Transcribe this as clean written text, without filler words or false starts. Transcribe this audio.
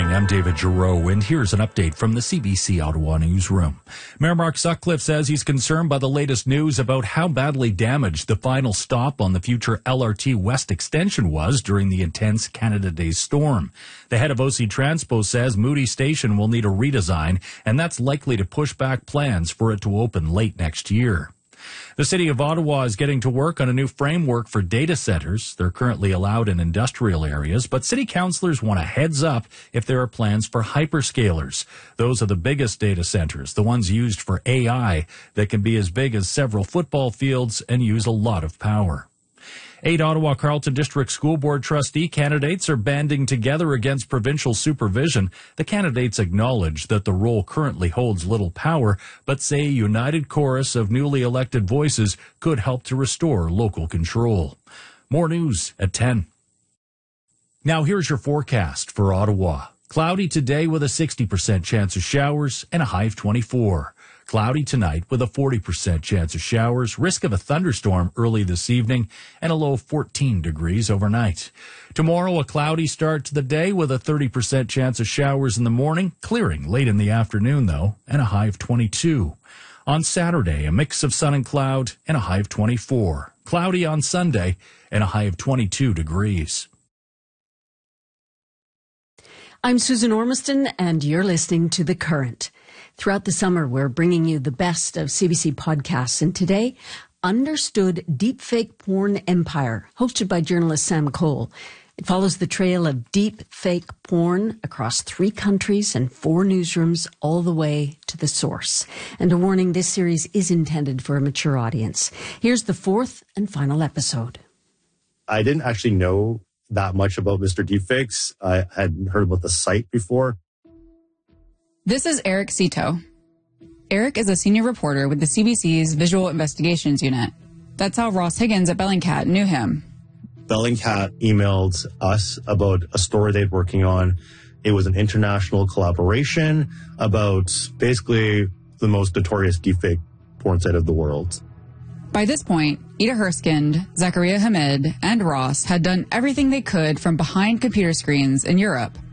I'm David Giroux, and here's an update from the CBC Ottawa newsroom. Mayor Mark Sutcliffe says he's concerned by the latest news about how badly damaged the final stop on the future LRT West extension was during the intense Canada Day storm. The head of OC Transpo says Moody Station will need a redesign, and that's likely to push back plans for it to open late next year. The City of Ottawa is getting to work on a new framework for data centers. They're currently allowed in industrial areas, but city councillors want a heads up if there are plans for hyperscalers. Those are the biggest data centers, the ones used for AI that can be as big as several football fields and use a lot of power. 8 Ottawa Carleton District School Board trustee candidates are banding together against provincial supervision. The candidates acknowledge that the role currently holds little power, but say a united chorus of newly elected voices could help to restore local control. More news at 10. Now here's your forecast for Ottawa. Cloudy today with a 60% chance of showers and a high of 24. Cloudy tonight with a 40% chance of showers, risk of a thunderstorm early this evening, and a low of 14 degrees overnight. Tomorrow, a cloudy start to the day with a 30% chance of showers in the morning, clearing late in the afternoon, though, and a high of 22. On Saturday, a mix of sun and cloud and a high of 24. Cloudy on Sunday and a high of 22 degrees. I'm Susan Ormiston, and you're listening to The Current. Throughout the summer, we're bringing you the best of CBC podcasts, and today, Understood Deepfake Porn Empire, hosted by journalist Sam Cole. It follows the trail of deepfake porn across 3 countries and 4 newsrooms all the way to the source. And a warning, this series is intended for a mature audience. Here's the 4th and final episode. I didn't actually know that much about Mr. Deepfakes. I had heard about the site before. This is Eric Cito. Eric is a senior reporter with the CBC's Visual Investigations Unit. That's how Ross Higgins at Bellingcat knew him. Bellingcat emailed us about a story they'd working on. It was an international collaboration about basically the most notorious deepfake porn site of the world. By this point, Ida Herskind, Zakaria Hamid, and Ross had done everything they could from behind computer screens in Europe.